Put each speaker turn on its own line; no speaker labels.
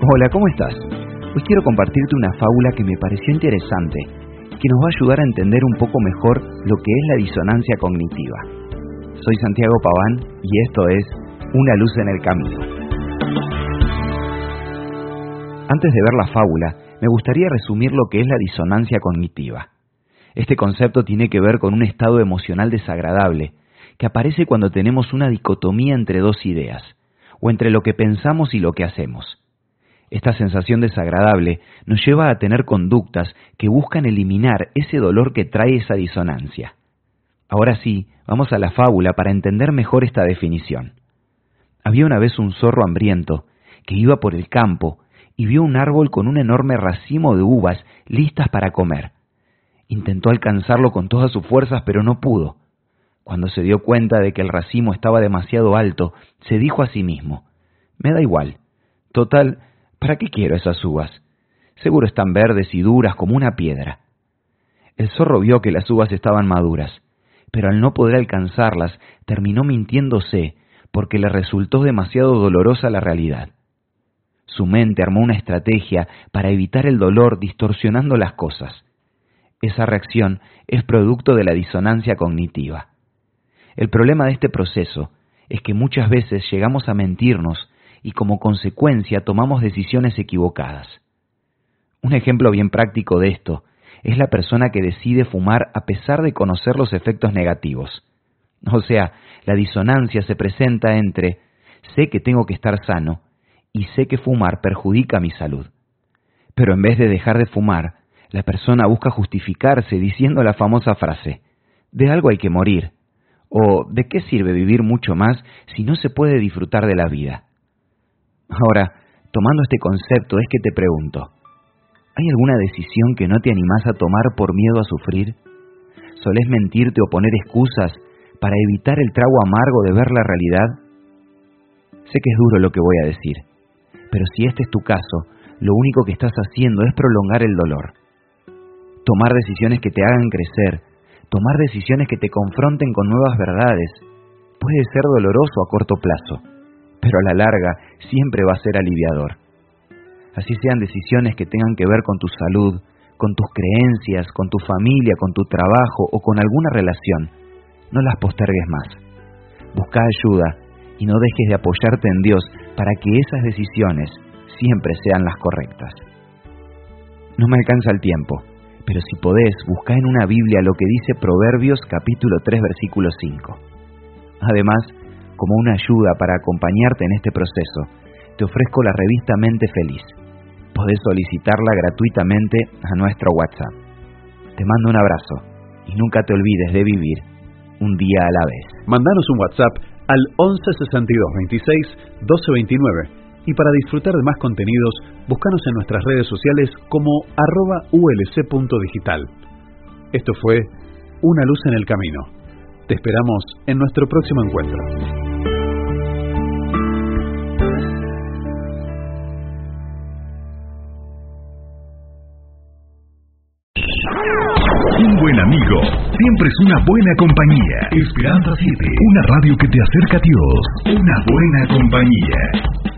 Hola, ¿cómo estás? Hoy quiero compartirte una fábula que me pareció interesante, que nos va a ayudar a entender un poco mejor lo que es la disonancia cognitiva. Soy Santiago Paván y esto es Una luz en el camino. Antes de ver la fábula, me gustaría resumir lo que es la disonancia cognitiva. Este concepto tiene que ver con un estado emocional desagradable que aparece cuando tenemos una dicotomía entre dos ideas, o entre lo que pensamos y lo que hacemos. Esta sensación desagradable nos lleva a tener conductas que buscan eliminar ese dolor que trae esa disonancia. Ahora sí, vamos a la fábula para entender mejor esta definición. Había una vez un zorro hambriento que iba por el campo y vio un árbol con un enorme racimo de uvas listas para comer. Intentó alcanzarlo con todas sus fuerzas, pero no pudo. Cuando se dio cuenta de que el racimo estaba demasiado alto, se dijo a sí mismo: «Me da igual. Total, ¿para qué quiero esas uvas? Seguro están verdes y duras como una piedra». El zorro vio que las uvas estaban maduras, pero al no poder alcanzarlas, terminó mintiéndose porque le resultó demasiado dolorosa la realidad. Su mente armó una estrategia para evitar el dolor distorsionando las cosas. Esa reacción es producto de la disonancia cognitiva. El problema de este proceso es que muchas veces llegamos a mentirnos y como consecuencia tomamos decisiones equivocadas. Un ejemplo bien práctico de esto es la persona que decide fumar a pesar de conocer los efectos negativos. O sea, la disonancia se presenta entre sé que tengo que estar sano y sé que fumar perjudica mi salud. Pero en vez de dejar de fumar, la persona busca justificarse diciendo la famosa frase: «De algo hay que morir», o «¿de qué sirve vivir mucho más si no se puede disfrutar de la vida?». Ahora, tomando este concepto es que te pregunto, ¿hay alguna decisión que no te animás a tomar por miedo a sufrir? ¿Solés mentirte o poner excusas para evitar el trago amargo de ver la realidad? Sé que es duro lo que voy a decir, pero si este es tu caso, lo único que estás haciendo es prolongar el dolor. Tomar decisiones que te hagan crecer, tomar decisiones que te confronten con nuevas verdades, puede ser doloroso a corto plazo, pero a la larga siempre va a ser aliviador. Así sean decisiones que tengan que ver con tu salud, con tus creencias, con tu familia, con tu trabajo o con alguna relación, no las postergues más. Busca ayuda y no dejes de apoyarte en Dios para que esas decisiones siempre sean las correctas. No me alcanza el tiempo, pero si podés, busca en una Biblia lo que dice Proverbios capítulo 3, versículo 5. Además, como una ayuda para acompañarte en este proceso, te ofrezco la revista Mente Feliz. Podés solicitarla gratuitamente a nuestro WhatsApp. Te mando un abrazo y nunca te olvides de vivir un día a la vez.
Mandanos un WhatsApp al 11 62 26 12 29 y para disfrutar de más contenidos, búscanos en nuestras redes sociales como @ulc.digital. Esto fue Una luz en el camino. Te esperamos en nuestro próximo encuentro.
Un buen amigo siempre es una buena compañía. Esperanza 7, una radio que te acerca a Dios. Una buena compañía.